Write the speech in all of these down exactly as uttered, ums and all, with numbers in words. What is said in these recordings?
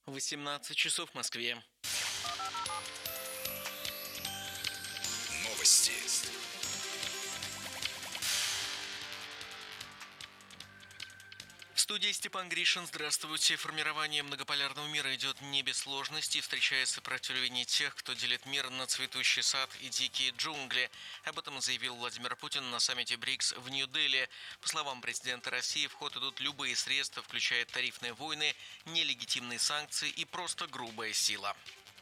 восемнадцать часов в Москве. Новости. В студии Степан Гришин. Здравствуйте. Формирование многополярного мира идет не без сложностей. Встречает сопротивление тех, кто делит мир на цветущий сад и дикие джунгли. Об этом заявил Владимир Путин на саммите БРИКС в Нью-Дели. По словам президента России, в ход идут любые средства, включая тарифные войны, нелегитимные санкции и просто грубая сила.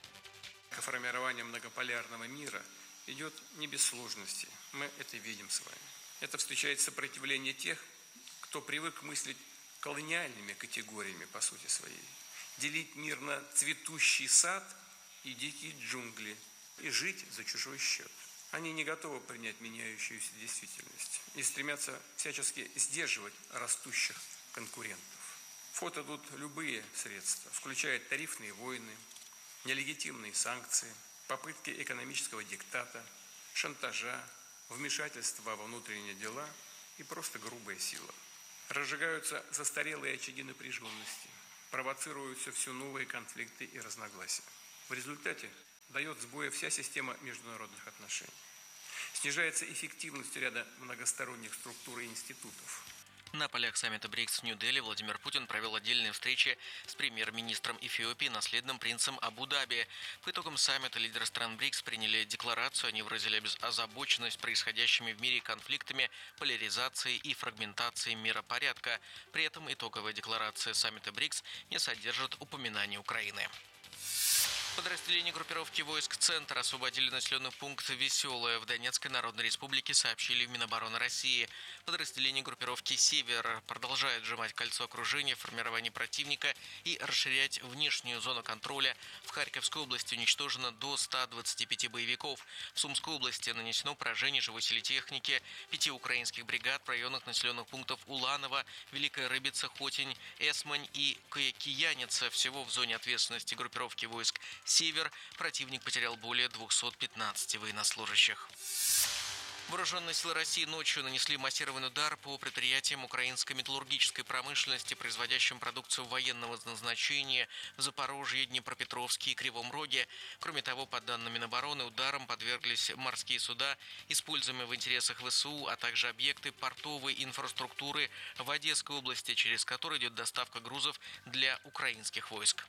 Формирование многополярного мира идет не без сложностей. Мы это видим с вами. Это встречает сопротивление тех, кто привык мыслить колониальными категориями по сути своей. Делить мир на цветущий сад и дикие джунгли и жить за чужой счет. Они не готовы принять меняющуюся действительность и стремятся всячески сдерживать растущих конкурентов. В ход идут любые средства, включая тарифные войны, нелегитимные санкции, попытки экономического диктата, шантажа, вмешательства во внутренние дела и просто грубая сила. Разжигаются застарелые очаги напряженности, провоцируются все новые конфликты и разногласия. В результате дает сбоя вся система международных отношений. Снижается эффективность ряда многосторонних структур и институтов. На полях саммита БРИКС в Нью-Дели Владимир Путин провел отдельные встречи с премьер-министром Эфиопии, наследным принцем Абу-Даби. По итогам саммита лидеры стран БРИКС приняли декларацию. Они выразили озабоченность происходящими в мире конфликтами, поляризацией и фрагментацией миропорядка. При этом итоговая декларация саммита БРИКС не содержит упоминания Украины. Подразделения группировки войск «Центр» освободили населенный пункт Веселое в Донецкой Народной Республике, сообщили в Минобороны России. Подразделения группировки «Север» продолжают сжимать кольцо окружения в формировании противника и расширять внешнюю зону контроля. В Харьковской области уничтожено до ста двадцати пяти боевиков. В Сумской области нанесено поражение живой силе техники пяти украинских бригад в районах населенных пунктов Уланово, Великая Рыбица, Хотень, Эсмань и Кияница. Всего в зоне ответственности группировки войск «Север» противник потерял более двухсот пятнадцати военнослужащих. Вооруженные силы России ночью нанесли массированный удар по предприятиям украинской металлургической промышленности, производящим продукцию военного назначения в Запорожье, Днепропетровске и Кривом Роге. Кроме того, по данным Минобороны, ударом подверглись морские суда, используемые в интересах ВСУ, а также объекты портовой инфраструктуры в Одесской области, через которые идет доставка грузов для украинских войск.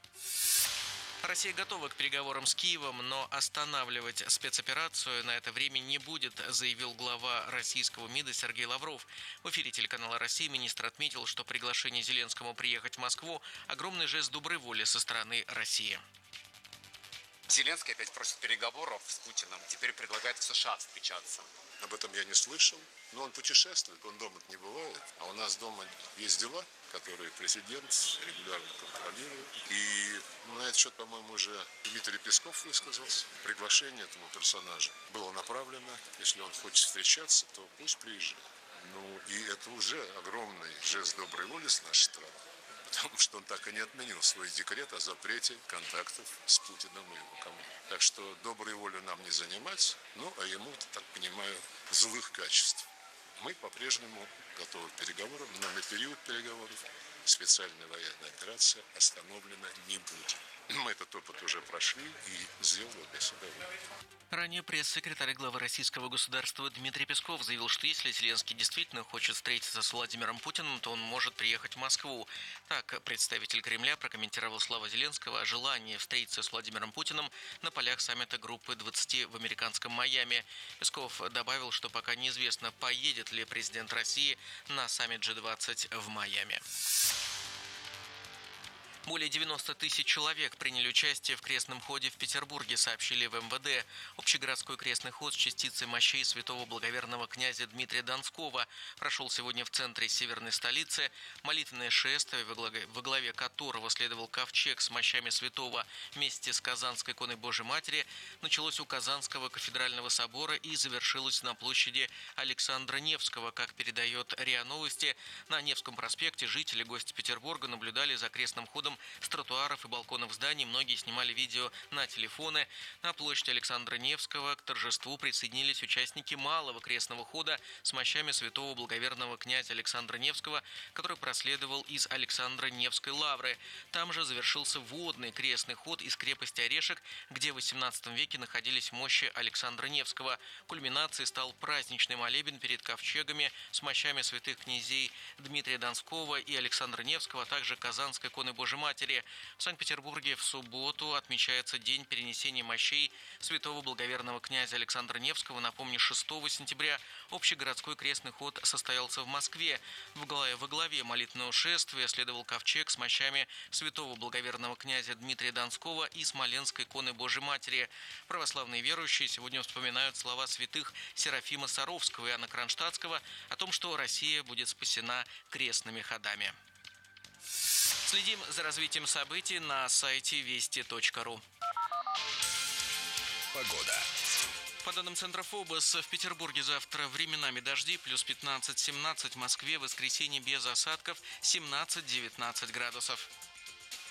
Россия готова к переговорам с Киевом, но останавливать спецоперацию на это время не будет, заявил глава российского МИДа Сергей Лавров. В эфире телеканала «Россия» министр отметил, что приглашение Зеленскому приехать в Москву – огромный жест доброй воли со стороны России. Зеленский опять просит переговоров с Путиным, теперь предлагает в США встречаться. Об этом я не слышал, но он путешествует, он дома не бывает, а у нас дома есть дела, которые президент регулярно контролирует. И на этот счет, по-моему, уже Дмитрий Песков высказался. Приглашение этому персонажу было направлено. Если он хочет встречаться, то пусть приезжает. Ну и это уже огромный жест доброй воли с нашей стороны. Потому что он так и не отменил свой декрет о запрете контактов с Путиным и его командой. Так что доброй волю нам не занимать, ну а ему, так понимаю, злых качеств. Мы по-прежнему готовы к переговорам, но на период переговоров специальная военная операция остановлена не будет. Мы этот опыт уже прошли и сделали для себя вывод. Ранее пресс-секретарь главы российского государства Дмитрий Песков заявил, что если Зеленский действительно хочет встретиться с Владимиром Путиным, то он может приехать в Москву. Так, представитель Кремля прокомментировал слова Зеленского о желании встретиться с Владимиром Путиным на полях саммита группы двадцати в американском Майами. Песков добавил, что пока неизвестно, поедет ли президент России на саммит джи двадцать в Майами. Более девяноста тысяч человек приняли участие в крестном ходе в Петербурге, сообщили в эм вэ дэ. Общегородской крестный ход с частицей мощей святого благоверного князя Дмитрия Донского прошел сегодня в центре северной столицы. Молитвенное шествие, во главе, во главе которого следовал ковчег с мощами святого вместе с Казанской иконой Божьей Матери, началось у Казанского кафедрального собора и завершилось на площади Александра Невского. Как передает РИА Новости, на Невском проспекте жители, гости Петербурга наблюдали за крестным ходом народом. С тротуаров и балконов зданий многие снимали видео на телефоны. На площади Александра Невского к торжеству присоединились участники малого крестного хода с мощами святого благоверного князя Александра Невского, который проследовал из Александра Невской лавры. Там же завершился водный крестный ход из крепости Орешек, где в восемнадцатом веке находились мощи Александра Невского. Кульминацией стал праздничный молебен перед ковчегами с мощами святых князей Дмитрия Донского и Александра Невского, а также Казанской иконы Божией Матери. В Санкт-Петербурге в субботу отмечается день перенесения мощей святого благоверного князя Александра Невского. Напомню, шестого сентября общегородской крестный ход состоялся в Москве. В главе, во главе молитвенного шествия следовал ковчег с мощами святого благоверного князя Дмитрия Донского и Смоленской иконы Божией Матери. Православные верующие сегодня вспоминают слова святых Серафима Саровского и Иоанна Кронштадтского о том, что Россия будет спасена крестными ходами. Следим за развитием событий на сайте вести точка ру. Погода. По данным Центра ФОБОС, в Петербурге завтра временами дожди, плюс пятнадцать-семнадцать, в Москве в воскресенье без осадков семнадцать-девятнадцать градусов.